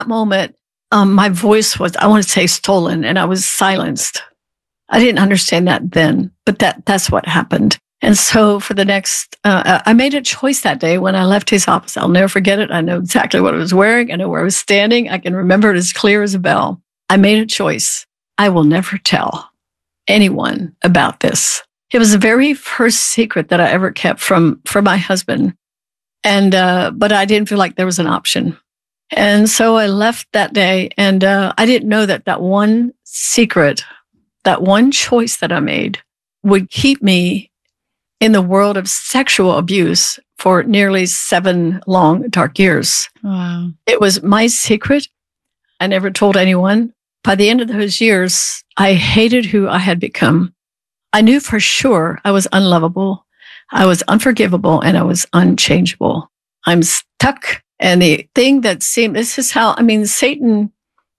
moment, my voice was, I want to say, stolen, and I was silenced. I didn't understand that then, but that's what happened. And so for the next, I made a choice that day when I left his office. I'll never forget it. I know exactly what I was wearing. I know where I was standing. I can remember it as clear as a bell. I made a choice. I will never tell anyone about this. It was the very first secret that I ever kept from my husband. And, but I didn't feel like there was an option. And so I left that day, and I didn't know that one secret, that one choice that I made would keep me in the world of sexual abuse for nearly 7 long, dark years. Wow. It was my secret. I never told anyone. By the end of those years, I hated who I had become. I knew for sure I was unlovable, I was unforgivable, and I was unchangeable. I'm stuck. And the thing that seemed, this is how, I mean, Satan,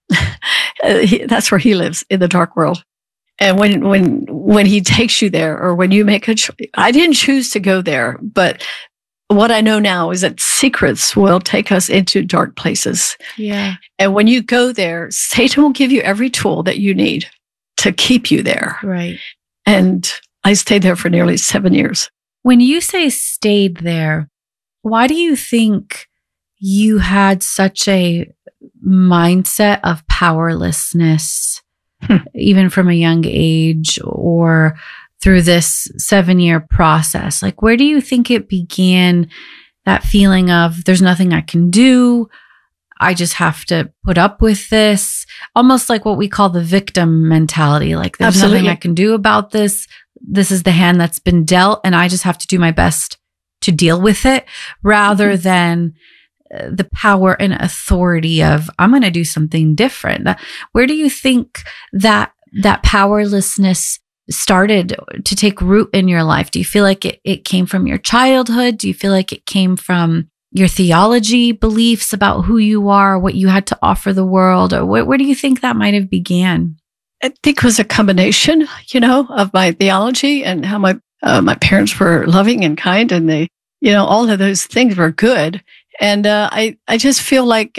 that's where he lives, in the dark world. And when he takes you there, or when you make a choice, I didn't choose to go there, but what I know now is that secrets will take us into dark places. Yeah. And when you go there, Satan will give you every tool that you need to keep you there. Right. And I stayed there for nearly 7 years. When you say stayed there, why do you think you had such a mindset of powerlessness, even from a young age, or through this 7-year process? Like, where do you think it began, that feeling of there's nothing I can do, I just have to put up with this? Almost like what we call the victim mentality. Like, there's Absolutely. nothing I can do about this. This is the hand that's been dealt, and I just have to do my best to deal with it, rather than the power and authority of, I'm going to do something different. Where do you think that powerlessness started to take root in your life? Do you feel like it came from your childhood? Do you feel like it came from your theology beliefs about who you are, what you had to offer the world? Or where do you think that might have began? I think it was a combination, of my theology and how my parents were loving and kind, and they, all of those things were good. And I just feel like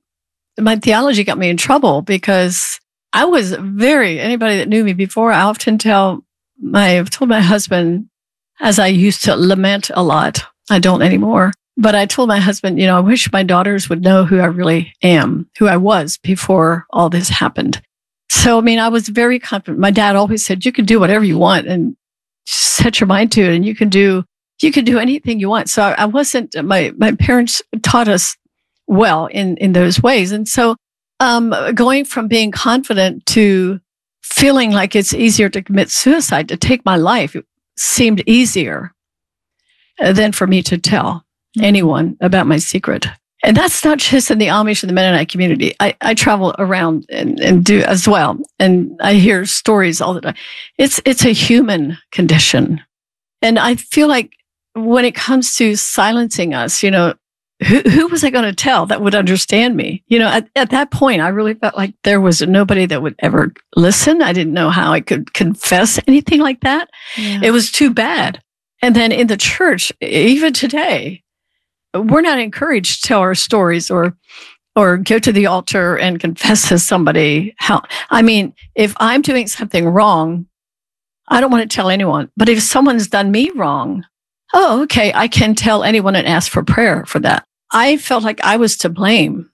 my theology got me in trouble, because I was anybody that knew me before, I often told my husband, as I used to lament a lot, I don't anymore, but I told my husband, I wish my daughters would know who I really am, who I was before all this happened. So, I was very confident. My dad always said, you can do whatever you want and set your mind to it, and you can do anything you want. So I wasn't, my parents taught us well in those ways. And so, going from being confident to feeling like it's easier to commit suicide, to take my life, it seemed easier than for me to tell anyone about my secret. And that's not just in the Amish and the Mennonite community. I travel around and do as well. And I hear stories all the time. It's a human condition. And I feel like when it comes to silencing us, who was I going to tell that would understand me? At that point, I really felt like there was nobody that would ever listen. I didn't know how I could confess anything like that. Yeah. It was too bad. And then in the church, even today, we're not encouraged to tell our stories or go to the altar and confess to somebody if I'm doing something wrong, I don't want to tell anyone. But if someone's done me wrong, oh, okay, I can tell anyone and ask for prayer for that. I felt like I was to blame.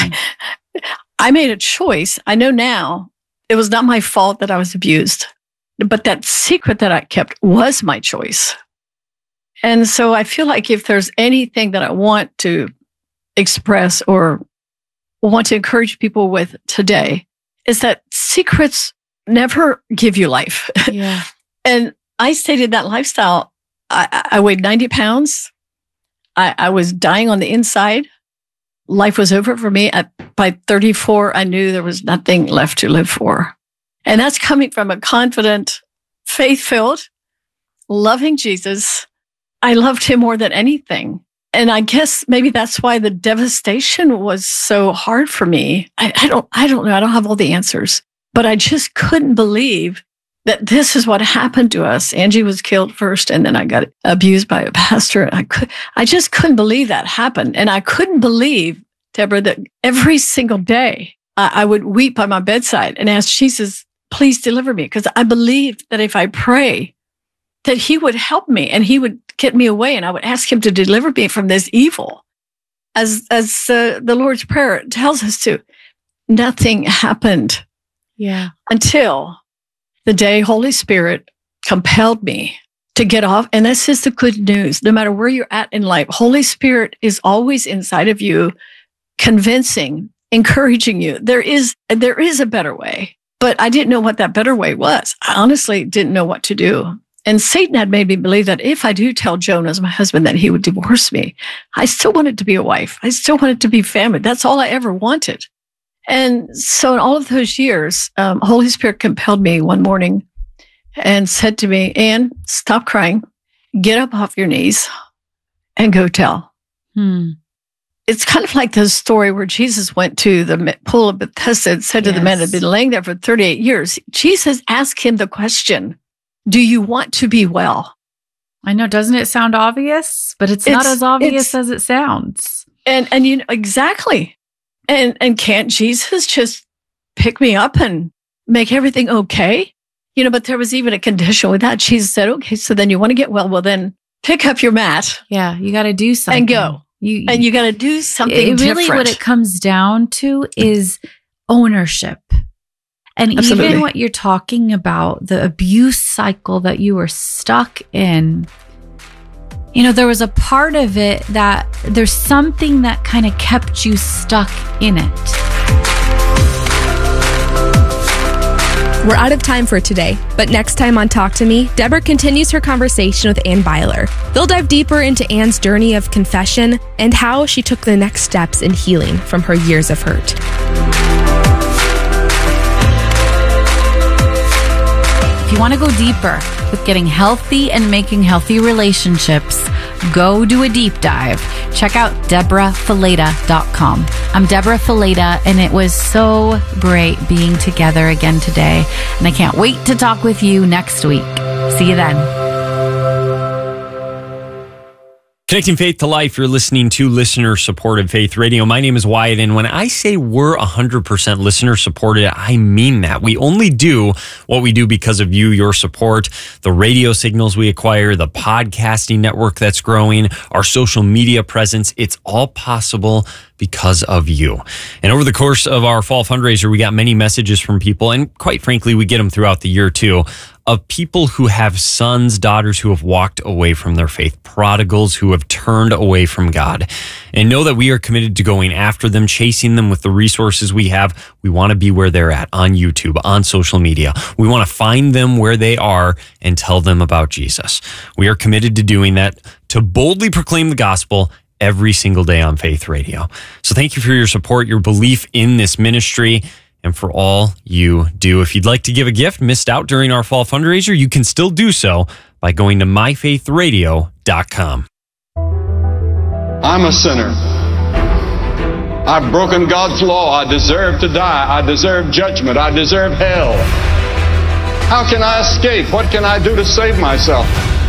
I made a choice. I know now it was not my fault that I was abused, but that secret that I kept was my choice. And so I feel like if there's anything that I want to express or want to encourage people with today, is that secrets never give you life. Yeah. And I stayed in that lifestyle. I weighed 90 pounds. I was dying on the inside. Life was over for me. By 34, I knew there was nothing left to live for. And that's coming from a confident, faith-filled, loving Jesus. I loved him more than anything. And I guess maybe that's why the devastation was so hard for me. I don't know. I don't have all the answers, but I just couldn't believe that this is what happened to us. Angie was killed first, and then I got abused by a pastor. I just couldn't believe that happened. And I couldn't believe Deborah, that every single day I would weep by my bedside and ask Jesus, please deliver me. Because I believed that if I pray, that he would help me and he would get me away. And I would ask him to deliver me from this evil. As the Lord's Prayer tells us to. Nothing happened. Yeah. Until the day Holy Spirit compelled me to get off. And that's just the good news. No matter where you're at in life, Holy Spirit is always inside of you, convincing, encouraging you. There is a better way, but I didn't know what that better way was. I honestly didn't know what to do. And Satan had made me believe that if I do tell Jonas, my husband, that he would divorce me, I still wanted to be a wife. I still wanted to be family. That's all I ever wanted. And so in all of those years, Holy Spirit compelled me one morning and said to me, Ann, stop crying, get up off your knees and go tell. It's kind of like the story where Jesus went to the pool of Bethesda and said to the man that had been laying there for 38 years, Jesus asked him the question, do you want to be well? I know, doesn't it sound obvious? But it's not as obvious as it sounds. And you know, exactly. And can't Jesus just pick me up and make everything okay? You know, but there was even a condition with that. Jesus said, okay, so then you want to get well. Well, then pick up your mat. Yeah, you got to do something. And go. You got to do something different. Really what it comes down to is ownership. And Absolutely. Even what you're talking about, the abuse cycle that you were stuck in, you know, there was a part of it that there's something that kind of kept you stuck in it. We're out of time for today, but next time on Talk to Me, Deborah continues her conversation with Ann Byler. They'll dive deeper into Ann's journey of confession and how she took the next steps in healing from her years of hurt. If you want to go deeper with getting healthy and making healthy relationships, go do a deep dive. Check out DeborahFileta.com. I'm Deborah Fileta, and it was so great being together again today. And I can't wait to talk with you next week. See you then. Connecting faith to life, you're listening to listener-supported Faith Radio. My name is Wyatt, and when I say we're 100% listener-supported, I mean that. We only do what we do because of you, your support, the radio signals we acquire, the podcasting network that's growing, our social media presence. It's all possible because of you. And over the course of our fall fundraiser, we got many messages from people, and quite frankly, we get them throughout the year too, of people who have sons, daughters who have walked away from their faith, prodigals who have turned away from God. And know that we are committed to going after them, chasing them with the resources we have. We want to be where they're at on YouTube, on social media. We want to find them where they are and tell them about Jesus. We are committed to doing that, to boldly proclaim the gospel every single day on Faith Radio. So thank you for your support, your belief in this ministry, and for all you do. If you'd like to give a gift missed out during our fall fundraiser, you can still do so by going to myfaithradio.com. I'm a sinner. I've broken God's law. I deserve to die. I deserve judgment. I deserve hell. How can I escape? What can I do to save myself?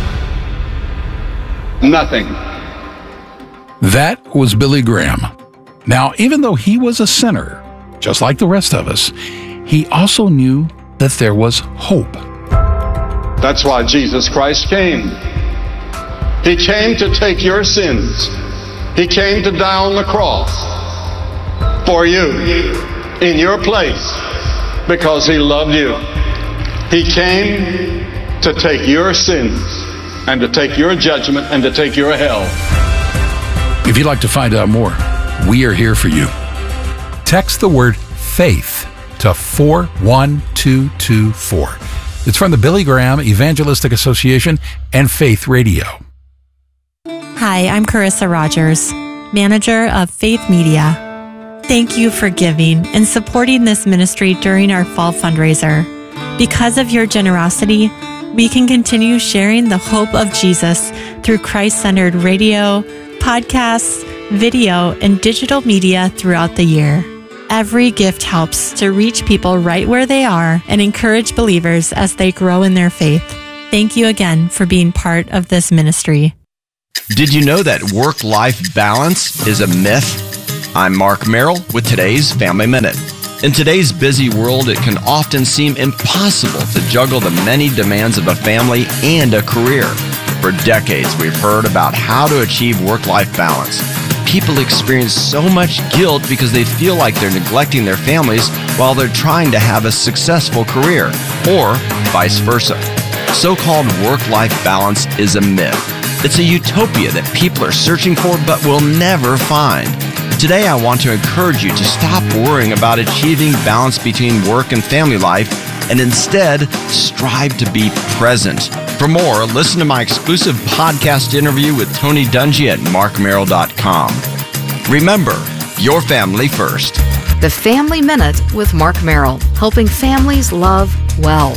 Nothing. That was Billy Graham. Now, even though he was a sinner, just like the rest of us, he also knew that there was hope. That's why Jesus Christ came. He came to take your sins. He came to die on the cross for you, in your place, because he loved you. He came to take your sins and to take your judgment and to take your hell. If you'd like to find out more, we are here for you. Text the word FAITH to 41224. It's from the Billy Graham Evangelistic Association and Faith Radio. Hi, I'm Carissa Rogers, manager of Faith Media. Thank you for giving and supporting this ministry during our fall fundraiser. Because of your generosity, we can continue sharing the hope of Jesus through Christ-centered radio, podcasts, video, and digital media throughout the year. Every gift helps to reach people right where they are and encourage believers as they grow in their faith. Thank you again for being part of this ministry. Did you know that work-life balance is a myth? I'm Mark Merrill with today's Family Minute. In today's busy world, it can often seem impossible to juggle the many demands of a family and a career. For decades, we've heard about how to achieve work-life balance. People experience so much guilt because they feel like they're neglecting their families while they're trying to have a successful career, or vice versa. So-called work-life balance is a myth. It's a utopia that people are searching for but will never find. Today, I want to encourage you to stop worrying about achieving balance between work and family life and instead strive to be present. For more, listen to my exclusive podcast interview with Tony Dungy at markmerrill.com. Remember, your family first. The Family Minute with Mark Merrill, helping families love well.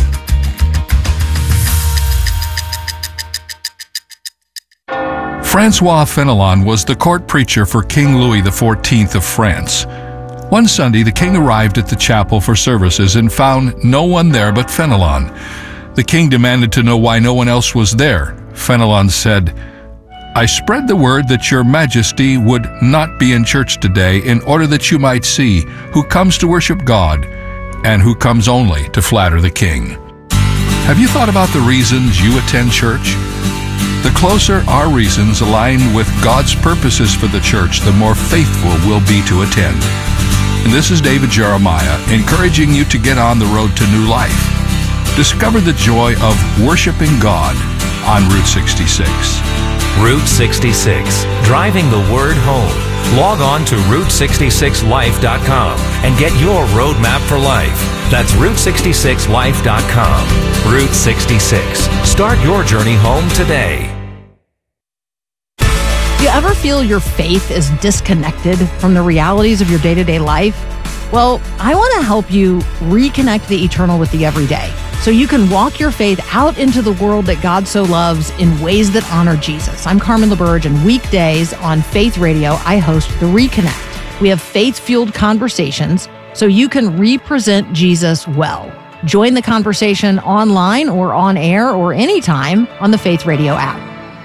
Francois Fenelon was the court preacher for King Louis XIV of France. One Sunday, the king arrived at the chapel for services and found no one there but Fenelon. The king demanded to know why no one else was there. Fenelon said, "I spread the word that your majesty would not be in church today in order that you might see who comes to worship God and who comes only to flatter the king." Have you thought about the reasons you attend church? The closer our reasons align with God's purposes for the church, the more faithful we'll be to attend. And this is David Jeremiah, encouraging you to get on the road to new life. Discover the joy of worshiping God on Route 66. Route 66, driving the word home. Log on to Route66Life.com and get your roadmap for life. That's Route66Life.com. Route 66. Start your journey home today. Do you ever feel your faith is disconnected from the realities of your day-to-day life? Well, I want to help you reconnect the eternal with the everyday, so you can walk your faith out into the world that God so loves in ways that honor Jesus. I'm Carmen LaBerge, and weekdays on Faith Radio, I host The Reconnect. We have faith-fueled conversations so you can represent Jesus well. Join the conversation online or on air or anytime on the Faith Radio app.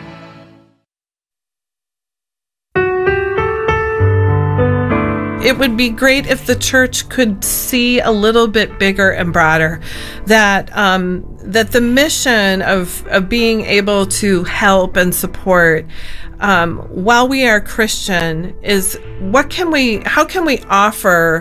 It would be great if the church could see a little bit bigger and broader that that the mission of being able to help and support while we are Christian is how can we offer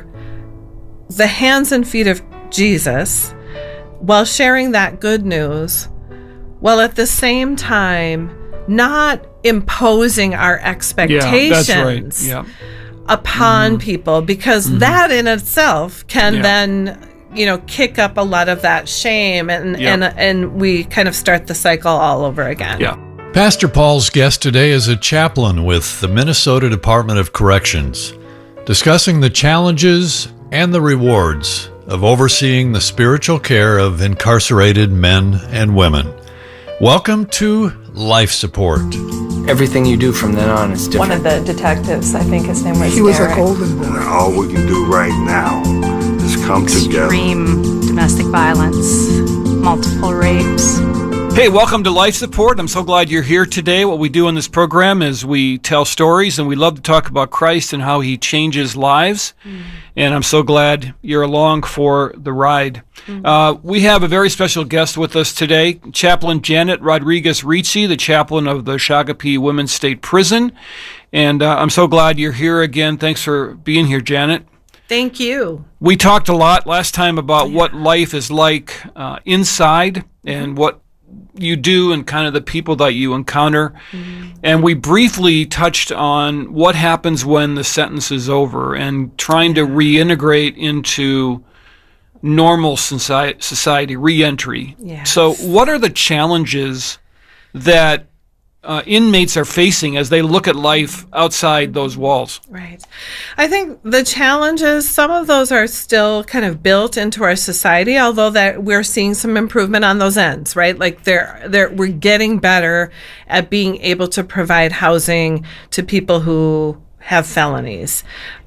the hands and feet of Jesus while sharing that good news, while at the same time not imposing our expectations. Yeah, that's right. Yeah. Upon people, because that in itself can then, kick up a lot of that shame and we kind of start the cycle all over again. Yeah. Pastor Paul's guest today is a chaplain with the Minnesota Department of Corrections, discussing the challenges and the rewards of overseeing the spiritual care of incarcerated men and women. Welcome to Life Support. Everything you do from then on is different. One of the detectives, I think his name was He was Eric. a golden boy. All we can do right now is come together. Extreme domestic violence, multiple rapes. Hey, welcome to Life Support. I'm so glad you're here today. What we do on this program is we tell stories, and we love to talk about Christ and how he changes lives. And I'm so glad you're along for the ride. We have a very special guest with us today, Chaplain Janet Rodriguez-Ricci, the chaplain of the Shakopee Women's State Prison. And I'm so glad you're here again. Thanks for being here, Janet. Thank you. We talked a lot last time about what life is like inside and what you do and kind of the people that you encounter. And we briefly touched on what happens when the sentence is over and trying to reintegrate into normal society, reentry. Yes. So what are the challenges that inmates are facing as they look at life outside those walls? Right. I think the challenges, some of those are still kind of built into our society, although that we're seeing some improvement on those ends, right? Like we're getting better at being able to provide housing to people who have felonies.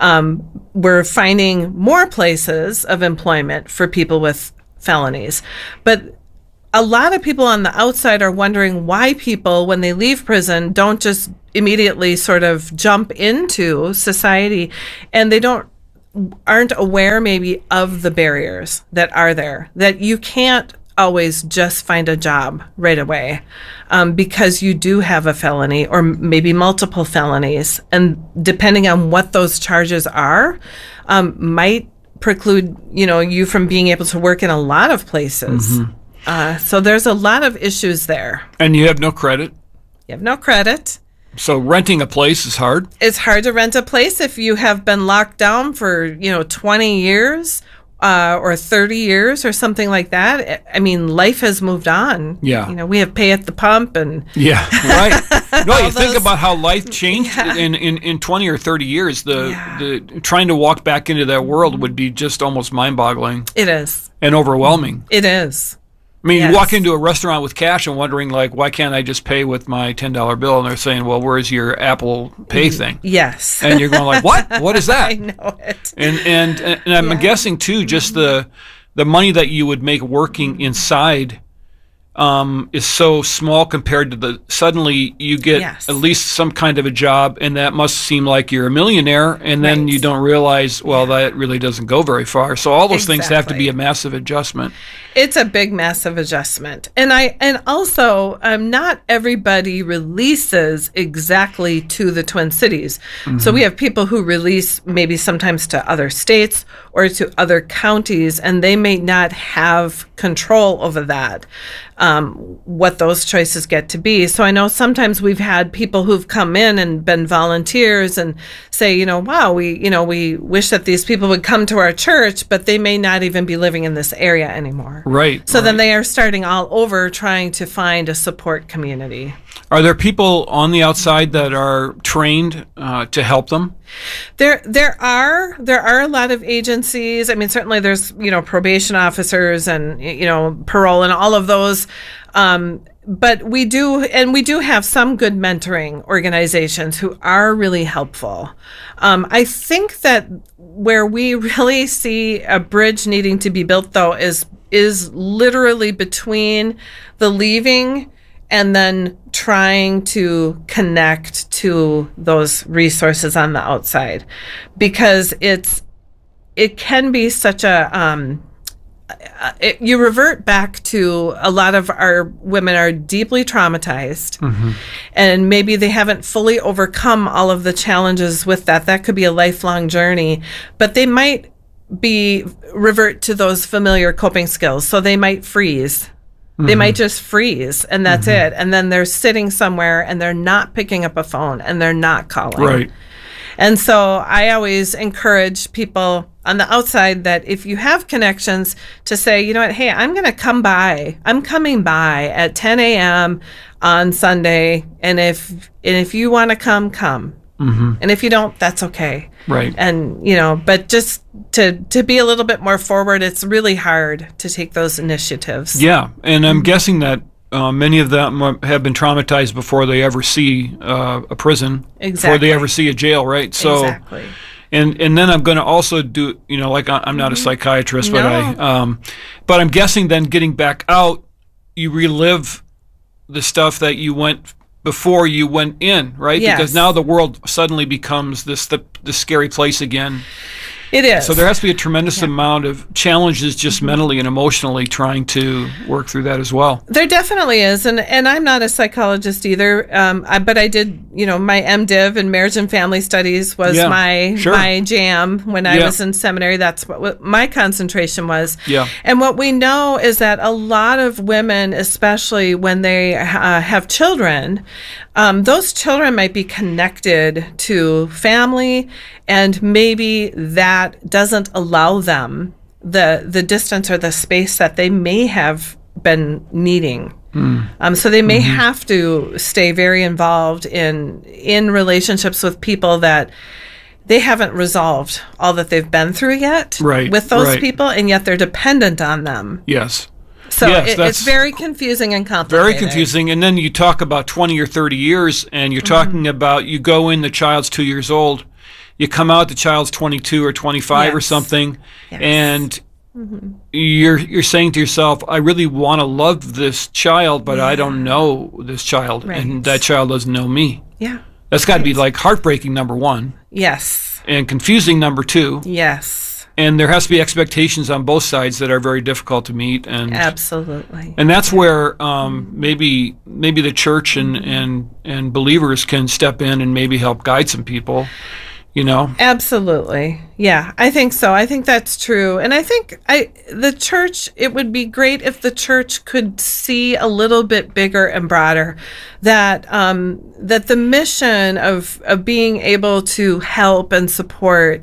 We're finding more places of employment for people with felonies, but a lot of people on the outside are wondering why people, when they leave prison, don't just immediately sort of jump into society, and they aren't aware maybe of the barriers that are there, that you can't always just find a job right away because you do have a felony or maybe multiple felonies, and depending on what those charges are, might preclude you from being able to work in a lot of places. So there's a lot of issues there. And you have no credit. You have no credit. So renting a place is hard. It's hard to rent a place if you have been locked down for 20 years or 30 years or something like that. I mean, life has moved on. Yeah. We have pay at the pump and right. No, you think about how life changed in 20 or 30 years. The trying to walk back into that world would be just almost mind-boggling. It is. And overwhelming. It is. I mean, you walk into a restaurant with cash and wondering, like, why can't I just pay with my $10 bill? And they're saying, well, where's your Apple Pay thing? Yes. And you're going like, what? What is that? I know it. And I'm guessing, too, just the money that you would make working inside is so small compared to suddenly you get at least some kind of a job, and that must seem like you're a millionaire, and then you don't realize, well, that really doesn't go very far. So all those things have to be a massive adjustment. It's a big, massive adjustment. And also, not everybody releases exactly to the Twin Cities. So we have people who release maybe sometimes to other states or to other counties, and they may not have control over that. What those choices get to be. So I know sometimes we've had people who've come in and been volunteers and say, wow, we wish that these people would come to our church, but they may not even be living in this area anymore. Right. So then they are starting all over trying to find a support community. Are there people on the outside that are trained to help them? There are a lot of agencies. I mean, certainly there's, probation officers and, parole and all of those. But we do have some good mentoring organizations who are really helpful. I think that where we really see a bridge needing to be built, though, is literally between the leaving and then trying to connect to those resources on the outside, because it can be such a you revert back to a lot of our women are deeply traumatized, and maybe they haven't fully overcome all of the challenges with that. That could be a lifelong journey, but they might revert to those familiar coping skills. So they might freeze. They might just freeze, and that's it. And then they're sitting somewhere and they're not picking up a phone and they're not calling. Right. And so I always encourage people on the outside that if you have connections to say, you know what, hey, I'm going to come by. I'm coming by at 10 a.m. on Sunday. And if you want to come. And if you don't, that's okay. Right. And, but just to be a little bit more forward, it's really hard to take those initiatives. Yeah. And I'm guessing that many of them have been traumatized before they ever see a prison, before they ever see a jail, right? So, exactly. And then I'm going to also do, like I'm not a psychiatrist, but I'm guessing then getting back out, you relive the stuff that you went before you went in, right? Yes. Because now the world suddenly becomes the scary place again. It is. So there has to be a tremendous amount of challenges just mentally and emotionally trying to work through that as well. There definitely is. And I'm not a psychologist either. But I did, my MDiv in marriage and family studies was my jam when I was in seminary. That's what my concentration was. Yeah. And what we know is that a lot of women, especially when they have children, those children might be connected to family, and maybe that doesn't allow them the distance or the space that they may have been needing. So they may have to stay very involved in relationships with people that they haven't resolved all that they've been through yet with those people, and yet they're dependent on them. Yes. So it's very confusing and complicated. Very confusing. And then you talk about 20 or 30 years, and you're talking about you go in, the child's 2 years old. You come out, the child's 22 or 25 or something. Yes. And you're saying to yourself, I really want to love this child, but I don't know this child, and that child doesn't know me. Yeah. That's got to be like heartbreaking, number one. Yes. And confusing, number two. Yes. And there has to be expectations on both sides that are very difficult to meet. And absolutely. And that's where maybe the church and believers can step in and maybe help guide some people. You know? Absolutely. Yeah, I think so. I think that's true. And I think the church, it would be great if the church could see a little bit bigger and broader that that the mission of being able to help and support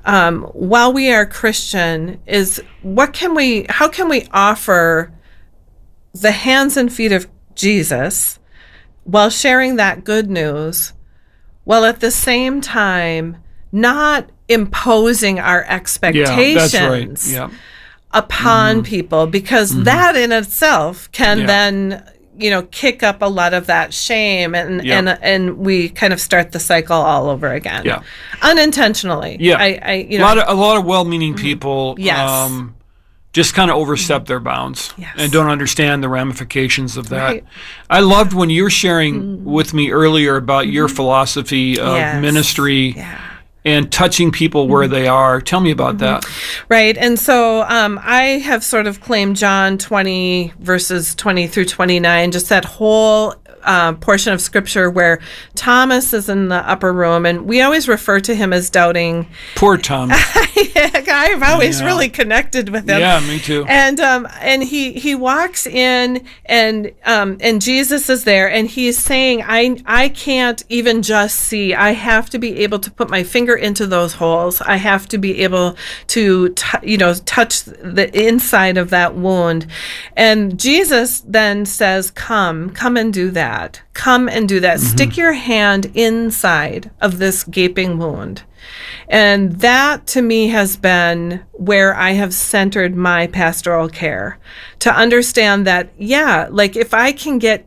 while we are Christian is how can we offer the hands and feet of Jesus while sharing that good news, while at the same time not imposing our expectations upon people, because that in itself can then, kick up a lot of that shame and we kind of start the cycle all over again. Yeah. Unintentionally. Yeah. A lot of well-meaning people just kind of overstep their bounds and don't understand the ramifications of that. Right. I loved when you were sharing with me earlier about your philosophy of ministry and touching people where they are. Tell me about that. Right. And so I have sort of claimed John 20, verses 20 through 29, just that whole portion of scripture where Thomas is in the upper room, and we always refer to him as doubting. Poor Thomas. I've always really connected with him. Yeah, me too. And he walks in, and Jesus is there, and he's saying, I can't even just see. I have to be able to put my finger into those holes. I have to be able to touch the inside of that wound. And Jesus then says, come and do that. Come and do that. Stick your hand inside of this gaping wound. And that to me has been where I have centered my pastoral care, to understand that, like if I can get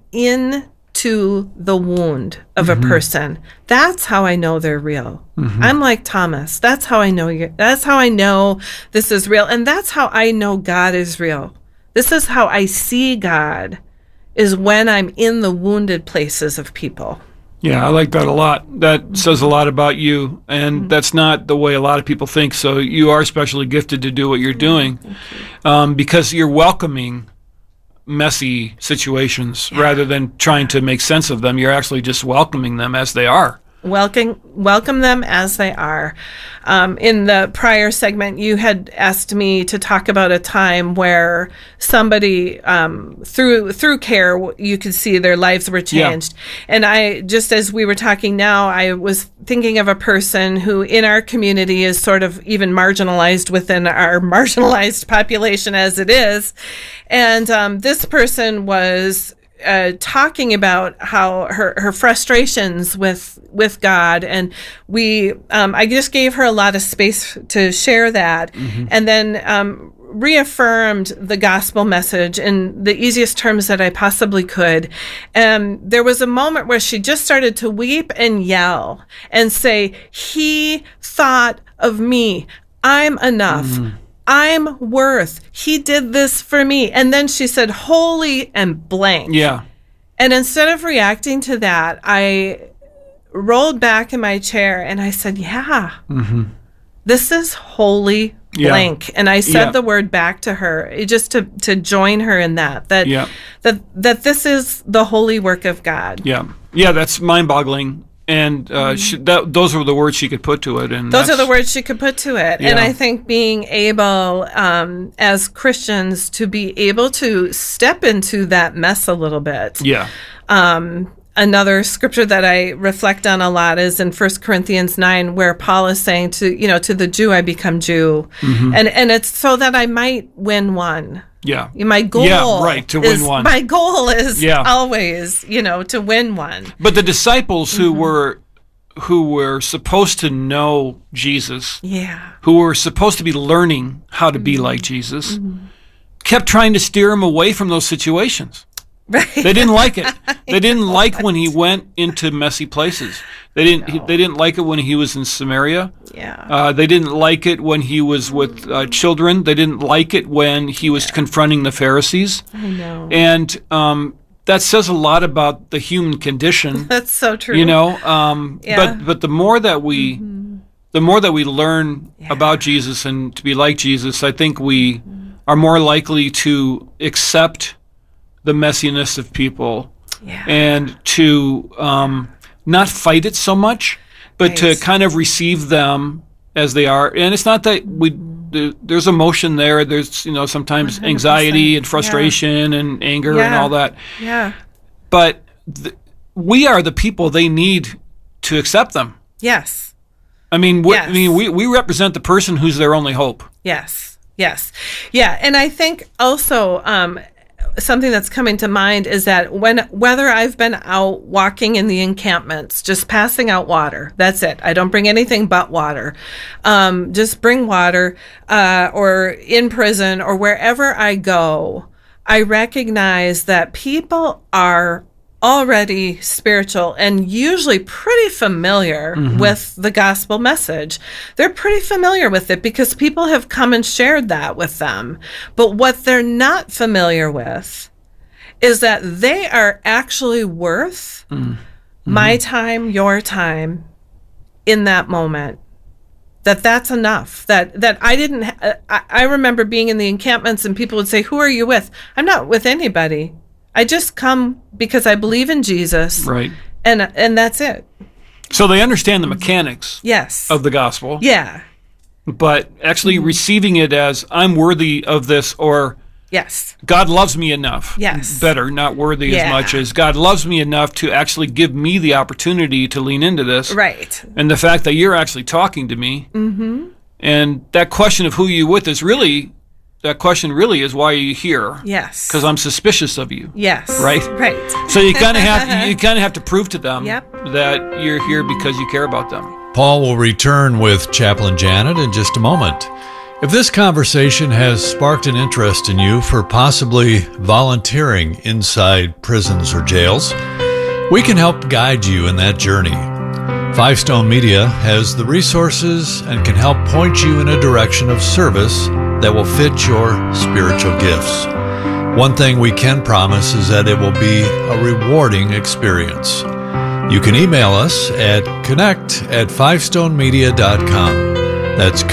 into the wound of a person, that's how I know they're real. I'm like Thomas. That's how I know that's how I know this is real. And that's how I know God is real. This is how I see God, is when I'm in the wounded places of people. Yeah, I like that a lot. That says a lot about you, and that's not the way a lot of people think. So you are especially gifted to do what you're doing, because you're welcoming messy situations rather than trying to make sense of them. You're actually just welcoming them as they are. Welcome them as they are. In the prior segment, you had asked me to talk about a time where somebody, through care, you could see their lives were changed. Yeah. And I, just as we were talking now, I was thinking of a person who in our community is sort of even marginalized within our marginalized population as it is. And this person was talking about how her frustrations with God, and I just gave her a lot of space to share that, and then reaffirmed the gospel message in the easiest terms that I possibly could. And there was a moment where she just started to weep and yell and say, "He thought of me. I'm enough. I'm worth. He did this for me." And then she said, "Holy and blank." Yeah. And instead of reacting to that, I rolled back in my chair and I said, this is holy blank. And I said the word back to her, just to join her in that this is the holy work of God. Yeah, that's mind-boggling. And those were the words she could put to it. And those are the words she could put to it. Yeah. And I think being able, as Christians, to be able to step into that mess a little bit. Yeah. Another scripture that I reflect on a lot is in 1 Corinthians 9, where Paul is saying to the Jew, I become Jew. And it's so that I might win one. Yeah. My goal to win one. My goal is always, to win one. But the disciples who were supposed to know Jesus, who were supposed to be learning how to be like Jesus, kept trying to steer him away from those situations. Right. They didn't like it. They didn't like when he went into messy places. They didn't like it when he was in Samaria. Yeah. They didn't like it when he was with children. They didn't like it when he was confronting the Pharisees. I know. And that says a lot about the human condition. That's so true. You know, Yeah. but the more that we learn about Jesus and to be like Jesus, I think we are more likely to accept the messiness of people and to not fight it so much, but to kind of receive them as they are. And it's not that there's emotion there. There's, sometimes 100%. anxiety and frustration and anger and all that. Yeah. But we are the people they need to accept them. Yes. I mean, we represent the person who's their only hope. Yes. Yes. Yeah. And I think also something that's coming to mind is that whether I've been out walking in the encampments, just passing out water, that's it. I don't bring anything but water. Just bring water, or in prison or wherever I go, I recognize that people are already spiritual and usually pretty familiar with the gospel message. They're pretty familiar with it because people have come and shared that with them. But what they're not familiar with is that they are actually worth my time, your time in that moment. That's enough. That I didn't, I remember being in the encampments and people would say, "Who are you with?" I'm not with anybody. I just come because I believe in Jesus. Right. And that's it. So they understand the mechanics of the gospel. Yeah. But actually receiving it as I'm worthy of this, or God loves me enough. Yes. Better, not worthy as much as God loves me enough to actually give me the opportunity to lean into this. Right. And the fact that you're actually talking to me. And that question of who you with is really, that question really is, why are you here? Yes. Because I'm suspicious of you. Yes. Right? Right. So you kind of have to prove to them that you're here because you care about them. Paul will return with Chaplain Janet in just a moment. If this conversation has sparked an interest in you for possibly volunteering inside prisons or jails, we can help guide you in that journey. Five Stone Media has the resources and can help point you in a direction of service that will fit your spiritual gifts. One thing we can promise is that it will be a rewarding experience. You can email us at connect@fivestonemedia.com. That's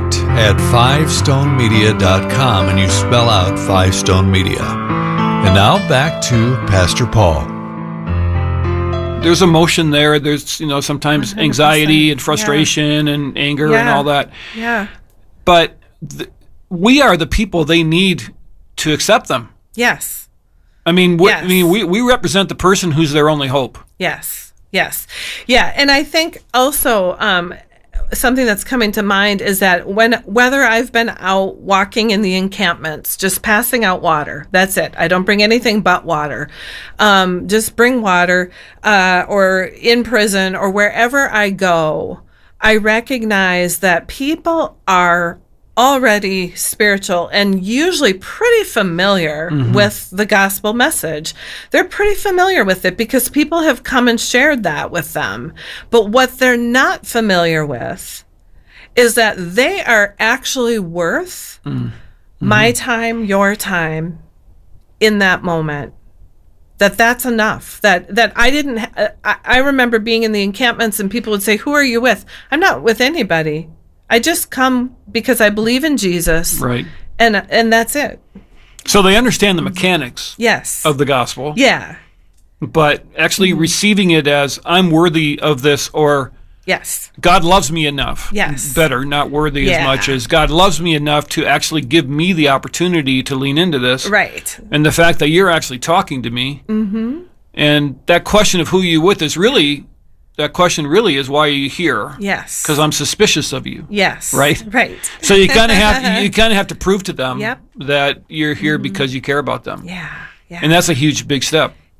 connect@fivestonemedia.com, and you spell out Five Stone Media. And now back to Pastor Paul. There's emotion there. There's, sometimes 100%. Anxiety and frustration and anger and all that. Yeah. But we are the people they need to accept them. Yes. I mean, we represent the person who's their only hope. Yes. Yes. Yeah. And I think also something that's coming to mind is that whether I've been out walking in the encampments, just passing out water, that's it. I don't bring anything but water. Just bring water, or in prison or wherever I go, I recognize that people are already spiritual and usually pretty familiar with the gospel message. They're pretty familiar with it because people have come and shared that with them. But what they're not familiar with is that they are actually worth my time, your time in that moment. That's enough. That I didn't, I remember being in the encampments and people would say, "Who are you with?" I'm not with anybody. I just come because I believe in Jesus. Right. And that's it. So they understand the mechanics of the gospel. Yeah. But actually receiving it as I'm worthy of this, or God loves me enough. Yes. Better, not worthy as much as God loves me enough to actually give me the opportunity to lean into this. Right. And the fact that you're actually talking to me. And that question of who you with is really, that question really is, why are you here? Yes. Because I'm suspicious of you. Yes. Right? Right. So you kind of have to prove to them that you're here because you care about them. Yeah. Yeah. And that's a huge, big step.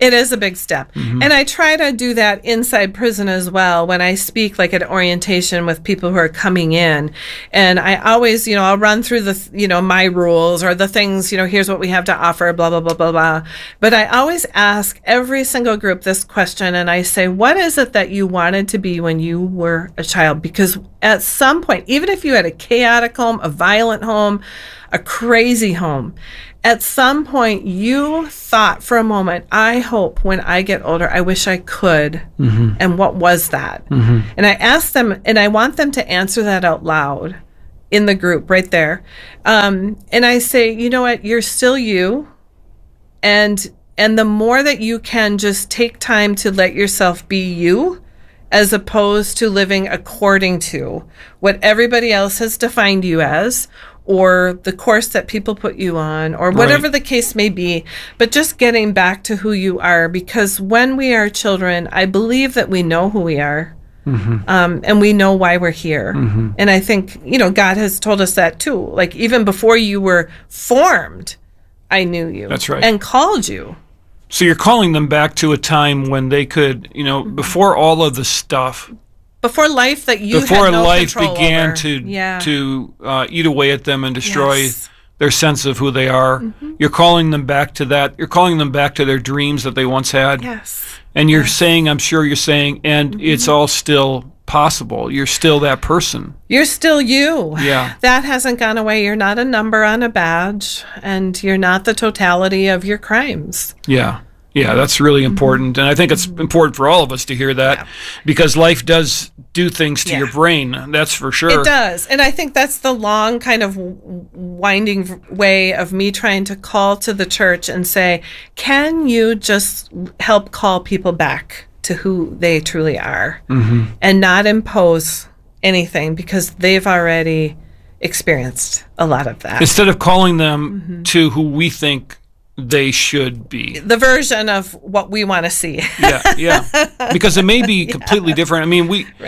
It is a big step. And I try to do that inside prison as well when I speak like at orientation with people who are coming in. And I always, I'll run through the, my rules or the things, here's what we have to offer, blah, blah, blah, blah, blah. But I always ask every single group this question, and I say, what is it that you wanted to be when you were a child? Because at some point, even if you had a chaotic home, a violent home, a crazy home, at some point you thought for a moment, I hope when I get older, I wish I could. And what was that? And I asked them, and I want them to answer that out loud in the group right there. And I say, you know what, you're still you. And the more that you can just take time to let yourself be you, as opposed to living according to what everybody else has defined you as, or the course that people put you on, or whatever the case may be, but just getting back to who you are. Because when we are children, I believe that we know who we are, and we know why we're here. And I think, God has told us that too. Like, even before you were formed, I knew you. That's right. And called you. So you're calling them back to a time when they could, before all of the stuff, before life that you before had no life control began over. to eat away at them and destroy their sense of who they are. You're calling them back to that. You're calling them back to their dreams that they once had. And you're saying, I'm sure you're saying, and it's all still possible. You're still that person. You're still you. Yeah. That hasn't gone away. You're not a number on a badge, and you're not the totality of your crimes. Yeah. Yeah, that's really important. And I think it's important for all of us to hear that because life does do things to your brain. That's for sure. It does. And I think that's the long kind of winding way of me trying to call to the church and say, can you just help call people back to who they truly are and not impose anything because they've already experienced a lot of that. Instead of calling them to who we think they should be. The version of what we want to see. Yeah. Because it may be completely different. I mean,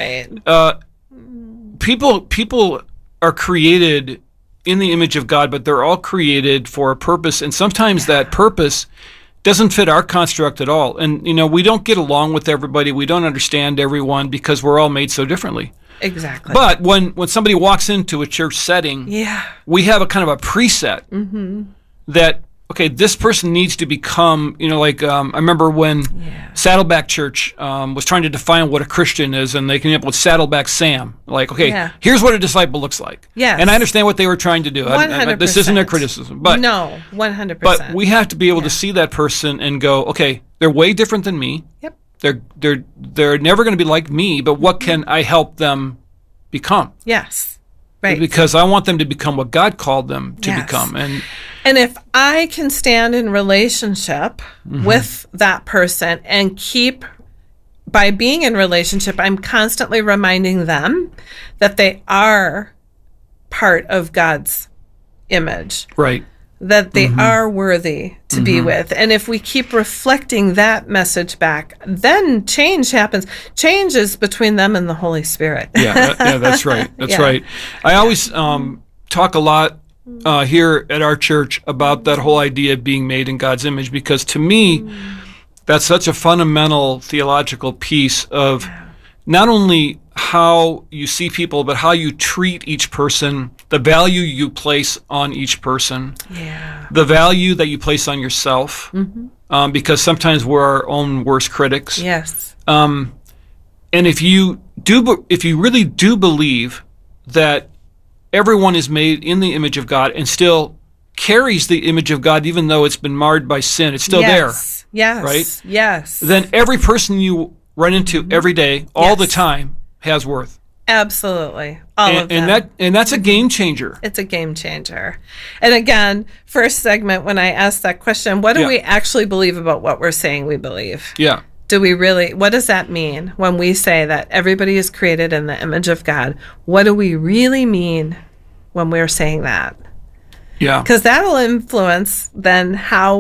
people are created in the image of God, but they're all created for a purpose. And sometimes that purpose doesn't fit our construct at all. And, we don't get along with everybody. We don't understand everyone because we're all made so differently. Exactly. But when somebody walks into a church setting, we have a kind of a preset that, okay, this person needs to become, I remember when Saddleback Church was trying to define what a Christian is, and they came up with Saddleback Sam. Like, okay, here's what a disciple looks like. Yes. And I understand what they were trying to do. 100%. This isn't a criticism. But no, 100%. But we have to be able to see that person and go, okay, they're way different than me. Yep. They're never going to be like me, but what can I help them become? Yes. Right. Because I want them to become what God called them to become. And if I can stand in relationship with that person and by being in relationship, I'm constantly reminding them that they are part of God's image. Right. That they are worthy to be with. And if we keep reflecting that message back, then change happens. Change is between them and the Holy Spirit. Yeah, that's right. That's right. I always talk a lot here at our church about that whole idea of being made in God's image, because to me, that's such a fundamental theological piece of not only how you see people, but how you treat each person, the value you place on each person, the value that you place on yourself, because sometimes we're our own worst critics. Yes. And if you really do believe that everyone is made in the image of God and still carries the image of God, even though it's been marred by sin, it's still there. Yes. Right? Yes. Then every person you run into every day, all the time, has worth. Absolutely. All of them. And that's a game changer. It's a game changer. And again, first segment, when I asked that question, what do we actually believe about what we're saying we believe? Yeah. Do we really, what does that mean when we say that everybody is created in the image of God? What do we really mean when we're saying that? Yeah. Because that'll influence then how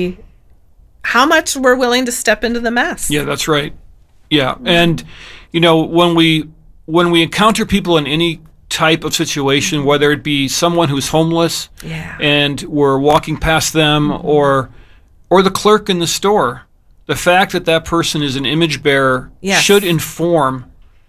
much we're willing to step into the mess. Yeah, that's right. Yeah. And, when we encounter people in any type of situation, whether it be someone who's homeless and we're walking past them, or the clerk in the store the fact that that person is an image bearer Yes. should inform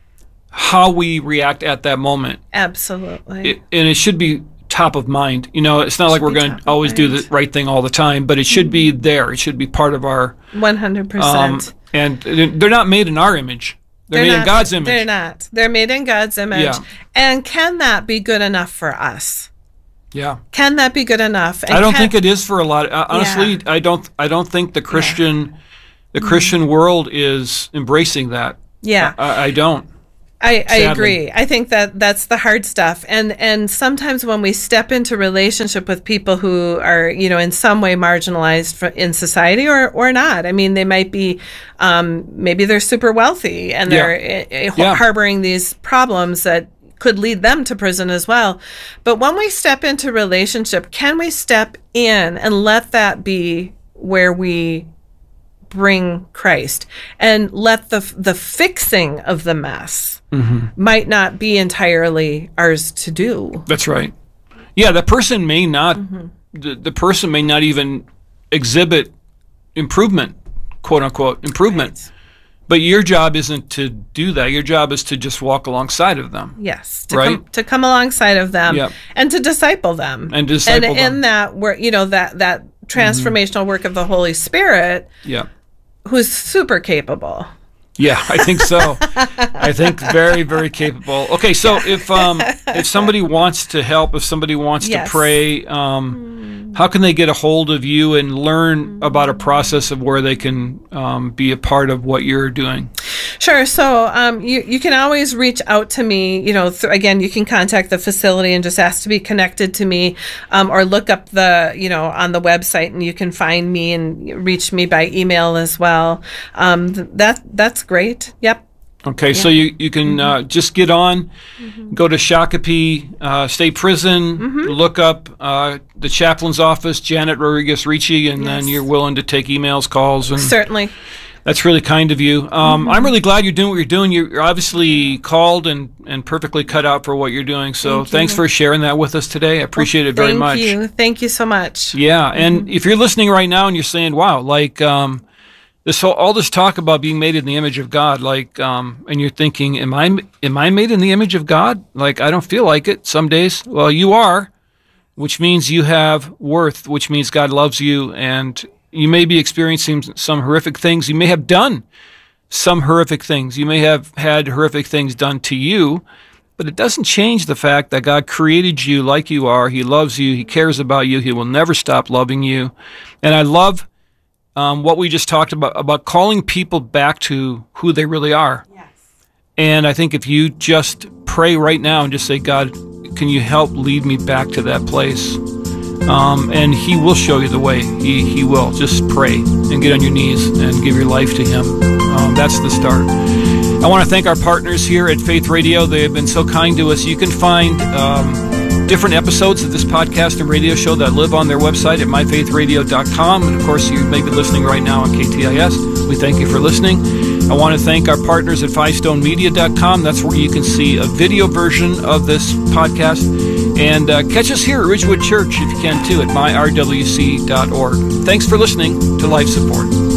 how we react at that moment. Absolutely. And it should be top of mind. You know, it's not like we're going to always do the right thing all the time, but it should be there. It should be part of our 100%. And they're not made in our image. They're made in God's image. They're not. They're made in God's image. Yeah. And can that be good enough for us? Yeah. Can that be good enough? And I don't think it is for a lot. Honestly, I don't think the Christian world is embracing that. Yeah. I don't. I Sadly. agree. I think that that's the hard stuff. And sometimes when we step into relationship with people who are, you know, in some way marginalized in society or not. I mean, they might be, maybe they're super wealthy and they're harboring these problems that could lead them to prison as well. But when we step into relationship, can we step in and let that be where we bring Christ and let the fixing of the mess might not be entirely ours to do. That's right. Yeah, the person may not the person may not even exhibit improvement, quote unquote, improvement. Right. But your job isn't to do that. Your job is to just walk alongside of them. Yes, to come alongside of them Yep. and to disciple them. And disciple them. in that work, you know, that transformational work of the Holy Spirit, Yeah. who's super capable. Yeah, I think so. I think very, very capable. Okay, so if somebody wants to help, if somebody wants Yes. to pray, how can they get a hold of you and learn about a process of where they can be a part of what you're doing? Sure. So you can always reach out to me. You know, again, you can contact the facility and just ask to be connected to me, or look up on the website, and you can find me and reach me by email as well. That's great. Yep. Okay, so you can just get on, go to Shakopee State Prison, look up the chaplain's office, Janet Rodriguez Ricci, and then you're willing to take emails, calls, and certainly. That's really kind of you. I'm really glad you're doing what you're doing. You're obviously called and perfectly cut out for what you're doing. So thanks for sharing that with us today. I appreciate it very much. Thank you so much. Yeah, and if you're listening right now and you're saying, "Wow, like all this talk about being made in the image of God," like, and you're thinking, "Am I made in the image of God?" Like, I don't feel like it some days. Well, you are, which means you have worth, which means God loves you, and you may be experiencing some horrific things. You may have done some horrific things. You may have had horrific things done to you, but it doesn't change the fact that God created you like you are. He loves you. He cares about you. He will never stop loving you. And I love what we just talked about calling people back to who they really are. Yes. And I think if you just pray right now and just say, "God, can you help lead me back to that place?" And He will show you the way. He will. Just pray and get on your knees and give your life to Him. That's the start. I want to thank our partners here at Faith Radio. They have been so kind to us. You can find different episodes of this podcast and radio show that live on their website at myfaithradio.com. And of course, you may be listening right now on KTIS. We thank you for listening. I want to thank our partners at fivestonemedia.com. That's where you can see a video version of this podcast. And catch us here at Ridgewood Church, if you can, too, at myrwc.org. Thanks for listening to Life Support.